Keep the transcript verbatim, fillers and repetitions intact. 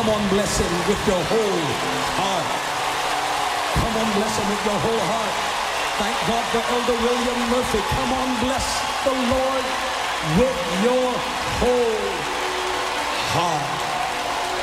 Come on, bless him with your whole heart. Come on, bless him with your whole heart. Thank God for Elder William Murphy. Come on, bless the Lord with your whole